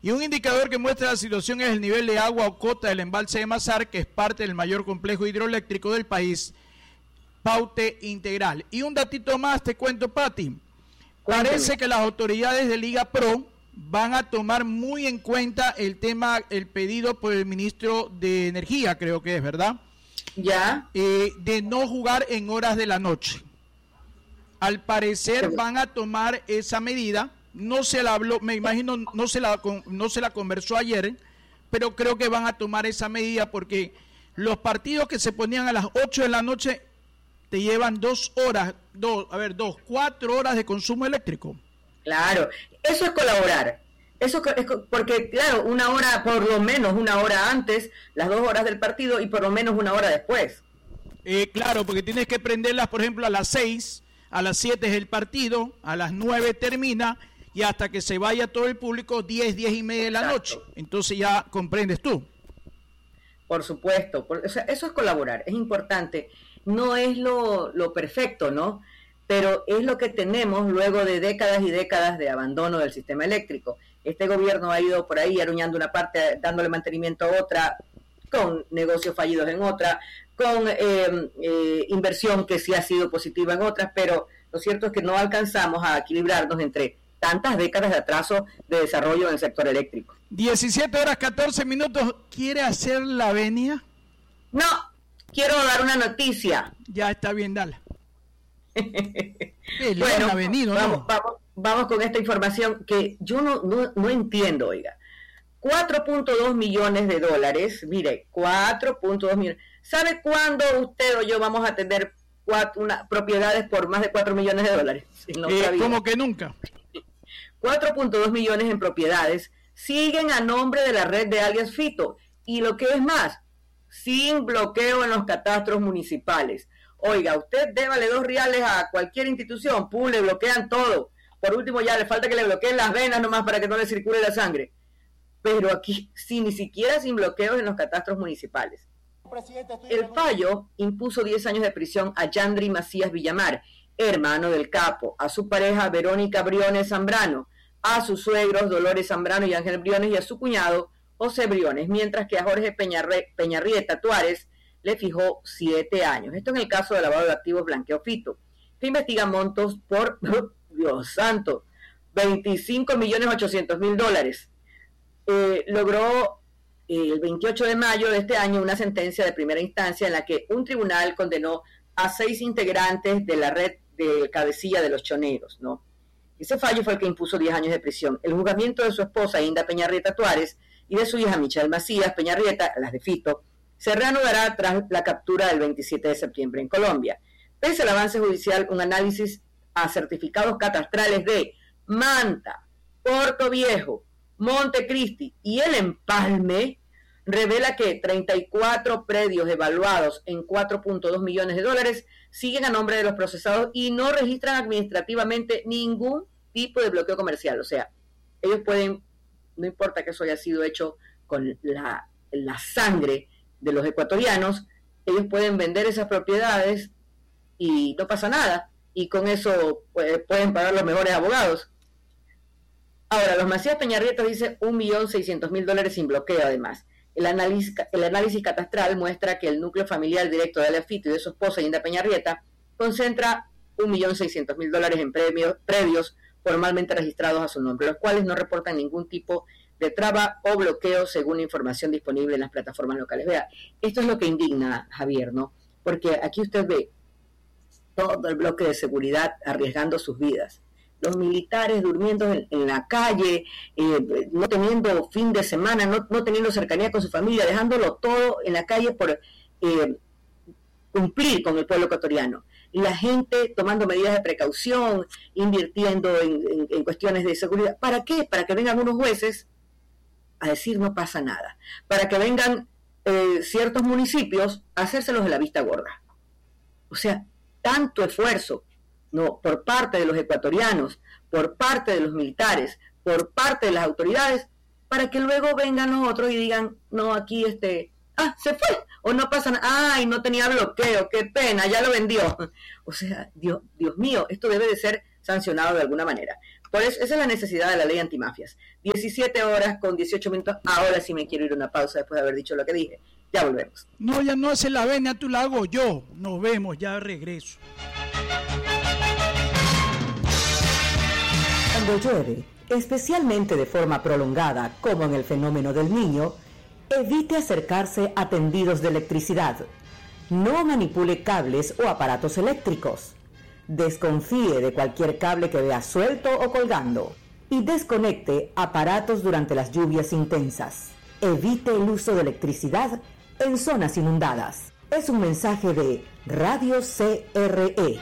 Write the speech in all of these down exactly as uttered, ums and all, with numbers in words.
Y un indicador que muestra la situación es el nivel de agua o cota del embalse de Mazar, que es parte del mayor complejo hidroeléctrico del país, Paute Integral. Y un datito más te cuento, Pati. Parece que las autoridades de Liga Pro van a tomar muy en cuenta el tema, el pedido por el ministro de Energía, creo que es, ¿verdad? Ya. Eh, de no jugar en horas de la noche. Al parecer van a tomar esa medida. No se la habló, me imagino, no se la no se la conversó ayer, pero creo que van a tomar esa medida porque los partidos que se ponían a las ocho de la noche te llevan dos horas, dos, a ver, dos, cuatro horas de consumo eléctrico. Claro, eso es colaborar. Eso es porque, claro, una hora, por lo menos una hora antes, las dos horas del partido y por lo menos una hora después. Eh, claro, porque tienes que prenderlas, por ejemplo, a las seis, a las siete es el partido, a las nueve termina, y hasta que se vaya todo el público, diez, diez y media de la Exacto. noche. Entonces ya comprendes tú. Por supuesto, por, o sea, eso es colaborar, es importante. No es lo, lo perfecto, ¿no? Pero es lo que tenemos luego de décadas y décadas de abandono del sistema eléctrico. Este gobierno ha ido por ahí aruñando una parte, dándole mantenimiento a otra, con negocios fallidos en otra, con eh, eh, inversión que sí ha sido positiva en otras, pero lo cierto es que no alcanzamos a equilibrarnos entre tantas décadas de atraso de desarrollo en el sector eléctrico. diecisiete horas catorce minutos, ¿quiere hacer la venia? No, quiero dar una noticia. Ya está bien, dale. Bueno, ha venido, vamos, ¿no? vamos, vamos con esta información que yo no, no, no entiendo, oiga. cuatro punto dos millones de dólares, mire, cuatro punto dos millones. ¿Sabe cuándo usted o yo vamos a tener cuatro, una, propiedades por más de cuatro millones de dólares? No eh, como que nunca. cuatro punto dos millones en propiedades siguen a nombre de la red de alias Fito. Y lo que es más, sin bloqueo en los catastros municipales. Oiga, usted débale dos reales a cualquier institución, pum, le bloquean todo. Por último, ya le falta que le bloqueen las venas nomás para que no le circule la sangre. Pero aquí, sí, ni siquiera sin bloqueos en los catastros municipales. El fallo impuso diez años de prisión a Yandri Macías Villamar, hermano del capo, a su pareja Verónica Briones Zambrano, a sus suegros Dolores Zambrano y Ángel Briones y a su cuñado José Briones, mientras que a Jorge Peñarre, Peñarrieta Tuárez le fijó siete años. Esto en el caso de lavado de activos Blanqueo Fito, que investiga montos por, Dios santo, veinticinco millones ochocientos mil dólares. Eh, logró eh, el veintiocho de mayo de este año una sentencia de primera instancia en la que un tribunal condenó a seis integrantes de la red de cabecilla de los choneros, ¿no? Ese fallo fue el que impuso diez años de prisión. El juzgamiento de su esposa, Inda Peñarrieta Tuárez, y de su hija, Michelle Macías Peñarrieta, las de Fito, se reanudará tras la captura del veintisiete de septiembre en Colombia. Pese al avance judicial, un análisis a certificados catastrales de Manta, Puerto Viejo, Montecristi y El Empalme revela que treinta y cuatro predios evaluados en cuatro punto dos millones de dólares siguen a nombre de los procesados y no registran administrativamente ningún tipo de bloqueo comercial. O sea, ellos pueden, no importa que eso haya sido hecho con la, la sangre de los ecuatorianos, ellos pueden vender esas propiedades y no pasa nada, y con eso pues, pueden pagar los mejores abogados. Ahora, los Macías Peñarrieta dice un millón seiscientos mil dólares sin bloqueo además. El análisis, el análisis catastral muestra que el núcleo familiar directo de Alex Fito y de su esposa, Inda Peñarrieta, concentra un millón seiscientos mil dólares en premios, predios formalmente registrados a su nombre, los cuales no reportan ningún tipo de traba o bloqueo según la información disponible en las plataformas locales. Vea, esto es lo que indigna, Javier, ¿no? Porque aquí usted ve todo el bloque de seguridad arriesgando sus vidas. Los militares durmiendo en, en la calle, eh, no teniendo fin de semana, no, no teniendo cercanía con su familia, dejándolo todo en la calle por eh, cumplir con el pueblo ecuatoriano. Y la gente tomando medidas de precaución, invirtiendo en, en, en cuestiones de seguridad. ¿Para qué? Para que vengan unos jueces a decir no pasa nada. Para que vengan eh, ciertos municipios a hacérselos de la vista gorda. O sea, tanto esfuerzo, no, por parte de los ecuatorianos, por parte de los militares, por parte de las autoridades, para que luego vengan los otros y digan, no, aquí este, ah, se fue, o no pasa nada, ay, no tenía bloqueo, qué pena, ya lo vendió. O sea, Dios, Dios mío, esto debe de ser sancionado de alguna manera. Por eso, esa es la necesidad de la ley antimafias. diecisiete horas con dieciocho minutos. Ahora sí me quiero ir a una pausa después de haber dicho lo que dije. Ya volvemos. No, ya no hace la venia, tú la hago yo. Nos vemos, ya regreso. Cuando llueve, especialmente de forma prolongada, como en el fenómeno del Niño, evite acercarse a tendidos de electricidad. No manipule cables o aparatos eléctricos. Desconfíe de cualquier cable que vea suelto o colgando. Y desconecte aparatos durante las lluvias intensas. Evite el uso de electricidad en zonas inundadas. Es un mensaje de Radio C R E.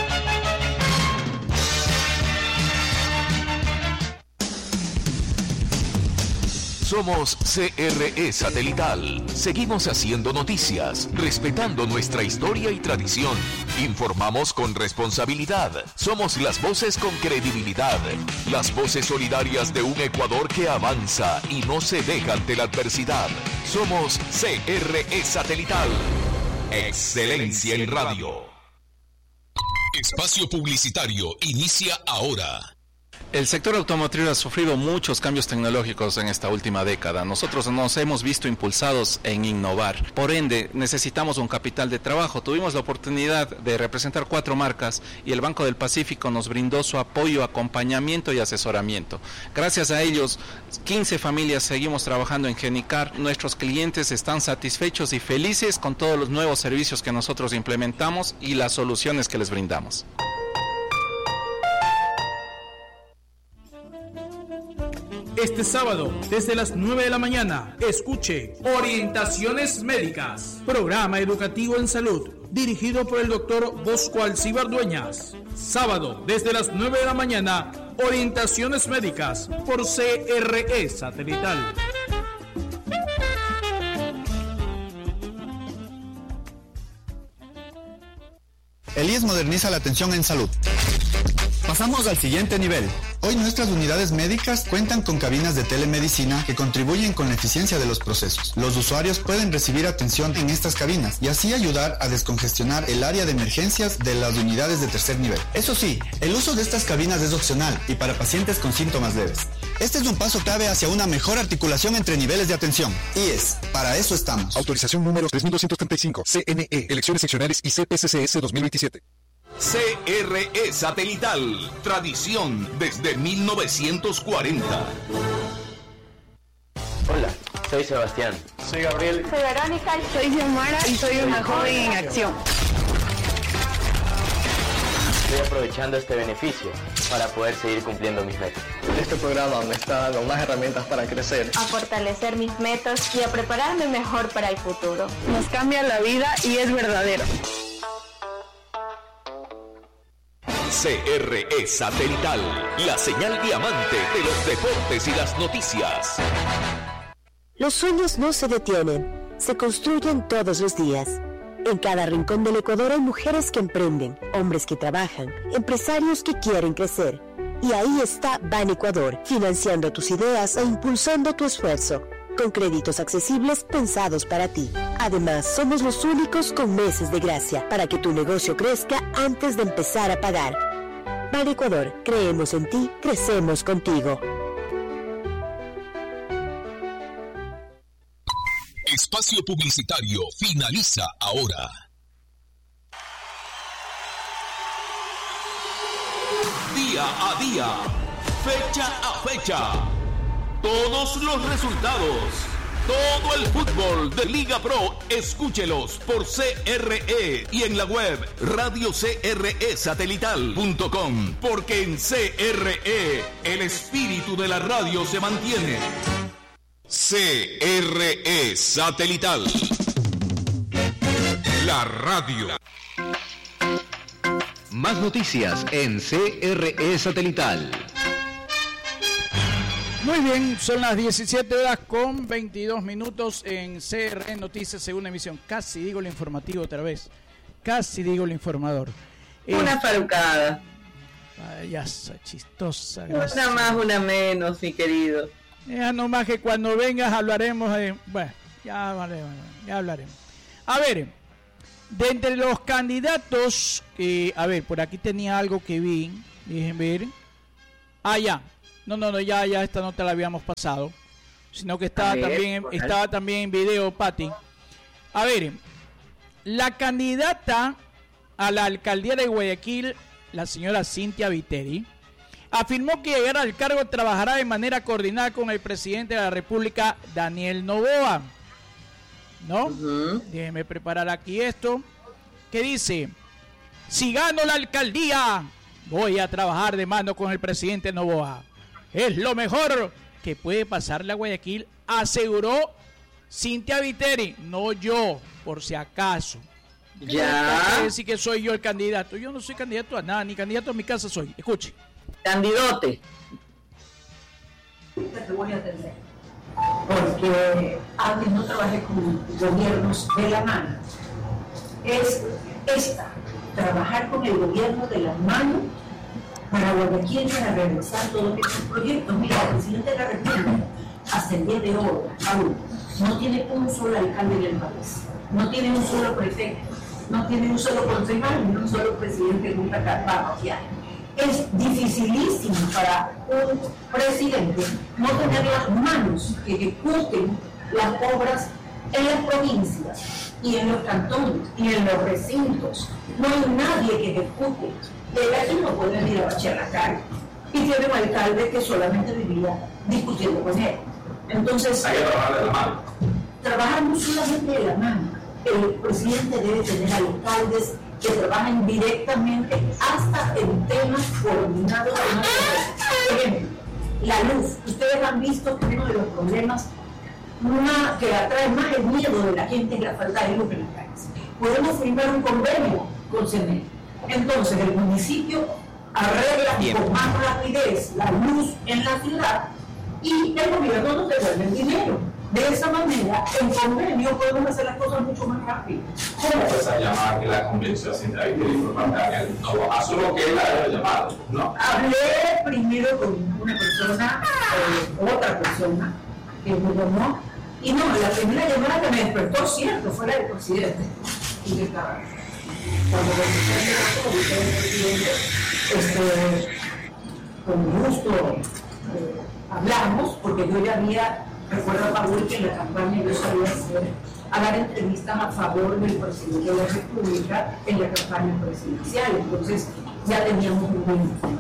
Somos C R E Satelital. Seguimos haciendo noticias, respetando nuestra historia y tradición. Informamos con responsabilidad. Somos las voces con credibilidad. Las voces solidarias de un Ecuador que avanza y no se deja ante la adversidad. Somos C R E Satelital. Excelencia en radio. Espacio publicitario inicia ahora. El sector automotriz ha sufrido muchos cambios tecnológicos en esta última década. Nosotros nos hemos visto impulsados en innovar. Por ende, necesitamos un capital de trabajo. Tuvimos la oportunidad de representar cuatro marcas y el Banco del Pacífico nos brindó su apoyo, acompañamiento y asesoramiento. Gracias a ellos, quince familias seguimos trabajando en Genicar. Nuestros clientes están satisfechos y felices con todos los nuevos servicios que nosotros implementamos y las soluciones que les brindamos. Este sábado, desde las nueve de la mañana, escuche Orientaciones Médicas, programa educativo en salud, dirigido por el doctor Bosco Alcíbar Dueñas. Sábado, desde las nueve de la mañana, Orientaciones Médicas, por C R E Satelital. El I E S moderniza la atención en salud. Pasamos al siguiente nivel. Hoy nuestras unidades médicas cuentan con cabinas de telemedicina que contribuyen con la eficiencia de los procesos. Los usuarios pueden recibir atención en estas cabinas y así ayudar a descongestionar el área de emergencias de las unidades de tercer nivel. Eso sí, el uso de estas cabinas es opcional y para pacientes con síntomas leves. Este es un paso clave hacia una mejor articulación entre niveles de atención. I E S, para eso estamos. Autorización número tres mil doscientos treinta y cinco, C N E, Elecciones Seccionales y C P C C S dos mil veintisiete. C R E Satelital, tradición desde mil novecientos cuarenta. Hola, soy Sebastián. Soy Gabriel. Soy Verónica. Soy Xiomara y soy una joven en acción. Estoy aprovechando este beneficio para poder seguir cumpliendo mis metas. Este programa me está dando más herramientas para crecer, a fortalecer mis metas y a prepararme mejor para el futuro. Nos cambia la vida y es verdadero. C R E Satelital, la señal diamante de los deportes y las noticias. Los sueños no se detienen, se construyen todos los días. En cada rincón del Ecuador hay mujeres que emprenden, hombres que trabajan, empresarios que quieren crecer. Y ahí está Ban Ecuador, financiando tus ideas e impulsando tu esfuerzo, con créditos accesibles pensados para ti. Además, somos los únicos con meses de gracia para que tu negocio crezca antes de empezar a pagar. Ban Ecuador, creemos en ti, crecemos contigo. Espacio publicitario finaliza ahora. Día a día, fecha a fecha, todos los resultados, todo el fútbol de Liga Pro, escúchelos por C R E y en la web radio c r e satelital punto com, porque en C R E el espíritu de la radio se mantiene. C R E Satelital, la radio. Más noticias en C R E Satelital. Muy bien, son las diecisiete horas con veintidós minutos en C R E Noticias, segunda emisión. Casi digo lo informativo otra vez. Casi digo lo informador. Una eh, farucada. Payasa, chistosa. Gracias. Una más, una menos, mi querido. Ya nomás que cuando vengas hablaremos de... Bueno, ya hablaremos, ya hablaremos. A ver, de entre los candidatos, eh, a ver, por aquí tenía algo que vi, Déjenme ver. Ah, ya. No, no, no, ya, ya esta no te la habíamos pasado. Sino que estaba, ver, también, estaba también en video, Pati. A ver, la candidata a la alcaldía de Guayaquil, la señora Cynthia Viteri, afirmó que llegará al cargo trabajará de manera coordinada con el presidente de la República, Daniel Noboa. ¿No? Uh-huh. Déjeme preparar aquí esto. Que dice: si gano la alcaldía, voy a trabajar de mano con el presidente Noboa. Es lo mejor que puede pasarle a Guayaquil, aseguró Cynthia Viteri, no yo, por si acaso. Ya. Decir que soy yo el candidato. Yo no soy candidato a nada, ni candidato a mi casa soy. Escuche. Candidote. Te voy a atender. Porque antes no trabajé con gobiernos de la mano. Es esta, trabajar con el gobierno de la mano para Guayaquil, para realizar todos estos proyectos. Mira, el presidente de la República, hasta el día de hoy, aún, no tiene un solo alcalde en el país, no tiene un solo prefecto, no tiene un solo concejal, ni un solo presidente de una parroquial. Es dificilísimo para un presidente no tener las manos que ejecuten las obras en las provincias y en los cantones y en los recintos. No hay nadie que ejecute. De aquí no pueden ir a bachear la calle. Y tiene un alcalde que solamente vivía discutiendo con él. Entonces, hay que trabajar de la mano. Trabajar no solamente de la mano. El presidente debe tener alcaldes que trabajen directamente hasta en temas coordinados. Por ejemplo, la luz. Ustedes han visto que uno de los problemas una, que atrae más el miedo de la gente es la falta de luz en las calles. Podemos firmar un convenio con C N E. Entonces el municipio arregla Bien. con más rapidez la luz en la ciudad y el gobierno nos devuelve el dinero. De esa manera, en convenio podemos hacer las cosas mucho más rápido. ¿Cómo fue esa llamada que la convenció a Cynthia Viteri por parte de Daniel Noboa? Asumo que él la había llamado, ¿no? Hablé primero con una persona, eh, otra persona, que me llamó, y no, la primera llamada que me despertó, cierto, fue la del presidente. Y que estaba, cuando el presidente, este, con gusto eh, hablamos, porque yo ya había, recuerdo a Paul que en la campaña yo sabía hacer, a dar entrevistas a favor del presidente de la República en la campaña presidencial, entonces ya teníamos un buen tiempo.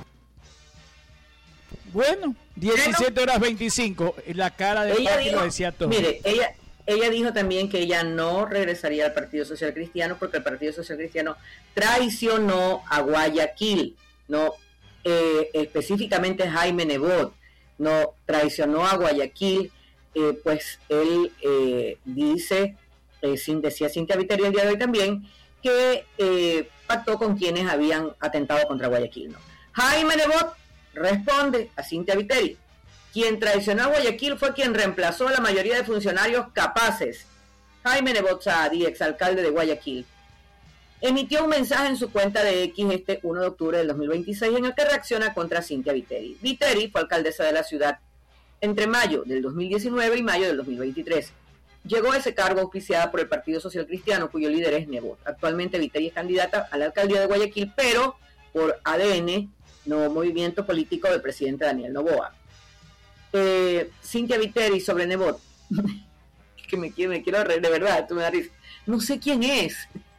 Bueno, diecisiete horas veinticinco, la cara de Pati lo decía todo. Mire, ella, ella dijo también que ella no regresaría al Partido Social Cristiano porque el Partido Social Cristiano traicionó a Guayaquil, no eh, específicamente Jaime Nebot, no traicionó a Guayaquil, eh, pues él eh, dice, eh, sin, decía Cynthia Viteri el día de hoy también, que eh, pactó con quienes habían atentado contra Guayaquil, ¿no? Jaime Nebot responde a Cynthia Viteri: quien traicionó a Guayaquil fue quien reemplazó a la mayoría de funcionarios capaces. Jaime Nebot Saadi, exalcalde de Guayaquil, emitió un mensaje en su cuenta de X este uno de octubre del dos mil veintiséis en el que reacciona contra Cynthia Viteri. Viteri fue alcaldesa de la ciudad entre mayo del dos mil diecinueve y mayo del dos mil veintitrés. Llegó a ese cargo auspiciada por el Partido Social Cristiano, cuyo líder es Nebot. Actualmente Viteri es candidata a la alcaldía de Guayaquil, pero por A D N, no movimiento político del presidente Daniel Noboa. Eh, Cynthia Viteri sobre Nebot, que me, me quiero reír, de verdad, tú me das risa. No sé quién es.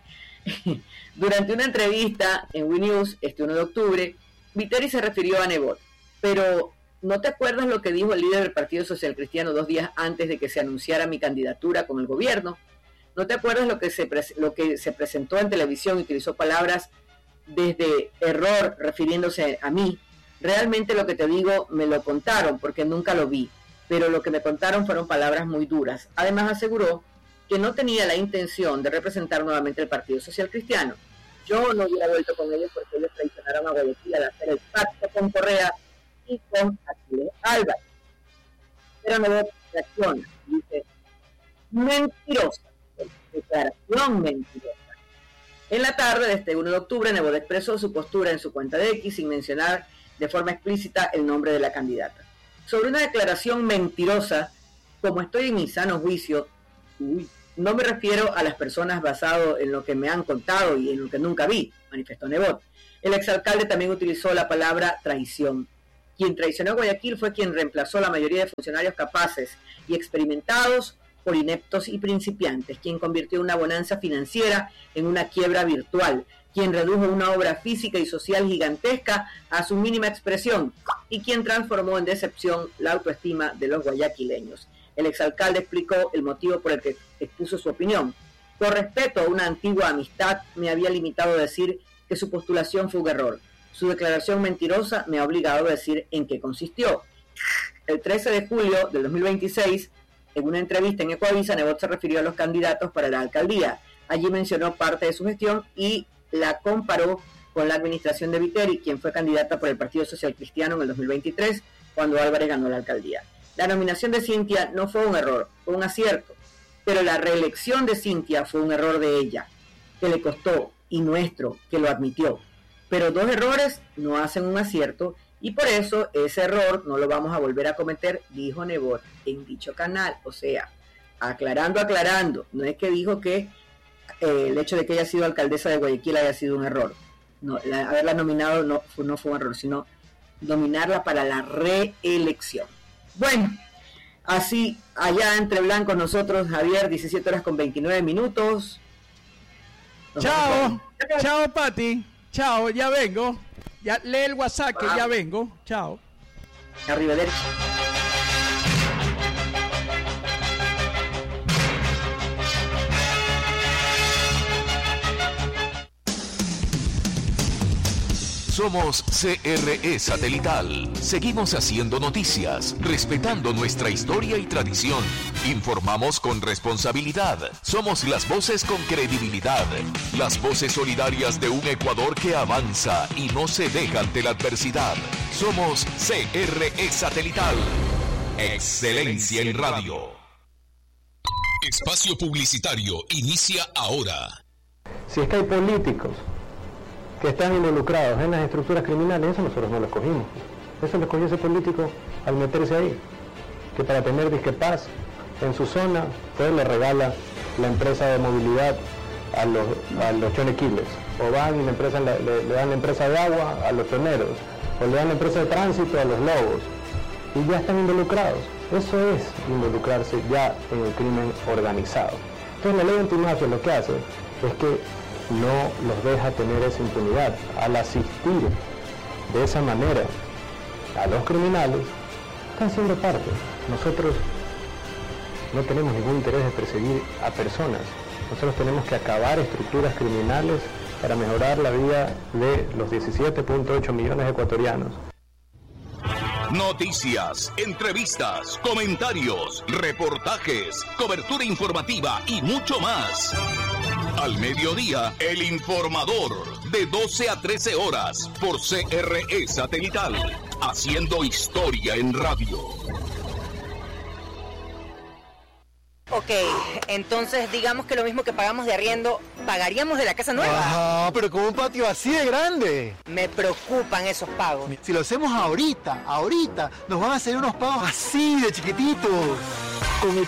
Durante una entrevista en We News este uno de octubre, Viteri se refirió a Nebot, pero ¿no te acuerdas lo que dijo el líder del Partido Social Cristiano dos días antes de que se anunciara mi candidatura con el gobierno? ¿No te acuerdas lo que se, lo que se presentó en televisión y utilizó palabras desde error refiriéndose a mí? Realmente lo que te digo me lo contaron porque nunca lo vi, pero lo que me contaron fueron palabras muy duras. Además aseguró que no tenía la intención de representar nuevamente el Partido Social Cristiano. Yo no hubiera vuelto con ellos porque ellos traicionaron a Guayaquil al hacer el pacto con Correa y con Aquiles Álvarez. Pero Nebot reacciona, dice: mentirosa, declaración mentirosa. En la tarde de este uno de octubre, Nebot expresó su postura en su cuenta de X sin mencionar de forma explícita el nombre de la candidata. Sobre una declaración mentirosa, como estoy en mi sano juicio, uy, no me refiero a las personas basado en lo que me han contado y en lo que nunca vi, manifestó Nebot. El exalcalde también utilizó la palabra traición. Quien traicionó a Guayaquil fue quien reemplazó a la mayoría de funcionarios capaces y experimentados por ineptos y principiantes, quien convirtió una bonanza financiera en una quiebra virtual, quien redujo una obra física y social gigantesca a su mínima expresión y quien transformó en decepción la autoestima de los guayaquileños. El exalcalde explicó el motivo por el que expuso su opinión. Por respeto a una antigua amistad, me había limitado a decir que su postulación fue un error. Su declaración mentirosa me ha obligado a decir en qué consistió. El trece de julio del dos mil veintiséis, en una entrevista en Ecuavisa, Nebot se refirió a los candidatos para la alcaldía. Allí mencionó parte de su gestión y la comparó con la administración de Viteri, quien fue candidata por el Partido Social Cristiano en el dos mil veintitrés, cuando Álvarez ganó la alcaldía. La nominación de Cintia no fue un error, fue un acierto, pero la reelección de Cintia fue un error de ella, que le costó, y nuestro, que lo admitió. Pero dos errores no hacen un acierto, y por eso ese error no lo vamos a volver a cometer, dijo Nebot en dicho canal. O sea, aclarando, aclarando, no es que dijo que eh, el hecho de que haya sido alcaldesa de Guayaquil haya sido un error. No, la, haberla nominado no, no fue un error, sino nominarla para la reelección. Bueno, así, allá entre blancos nosotros, Javier, diecisiete horas con veintinueve minutos. Nos chao, chao Pati, chao, ya vengo. Ya lee el WhatsApp que ah. ya vengo, chao. Arrivederci. Somos C R E Satelital. Seguimos haciendo noticias, respetando nuestra historia y tradición. Informamos con responsabilidad. Somos las voces con credibilidad. Las voces solidarias de un Ecuador que avanza y no se deja ante la adversidad. Somos C R E Satelital. Excelencia en radio. Espacio publicitario inicia ahora. Si es que hay políticos que están involucrados en las estructuras criminales, eso nosotros no lo escogimos. Eso lo escogió ese político al meterse ahí, que para tener disque paz en su zona, pues le regala la empresa de movilidad a los, a los chonequiles, o van y la empresa, le, le dan la empresa de agua a los choneros, o le dan la empresa de tránsito a los lobos, y ya están involucrados. Eso es involucrarse ya en el crimen organizado. Entonces la ley antimafia lo que hace es que no los deja tener esa impunidad. Al asistir de esa manera a los criminales, están siendo parte. Nosotros no tenemos ningún interés de perseguir a personas. Nosotros tenemos que acabar estructuras criminales para mejorar la vida de los diecisiete punto ocho millones de ecuatorianos. Noticias, entrevistas, comentarios, reportajes, cobertura informativa y mucho más. Al mediodía, El Informador, de doce a trece horas, por C R E Satelital, haciendo historia en radio. Ok, entonces digamos que lo mismo que pagamos de arriendo, ¿pagaríamos de la casa nueva? Ah, pero con un patio así de grande. Me preocupan esos pagos. Si lo hacemos ahorita, ahorita, nos van a hacer unos pagos así de chiquititos. Con el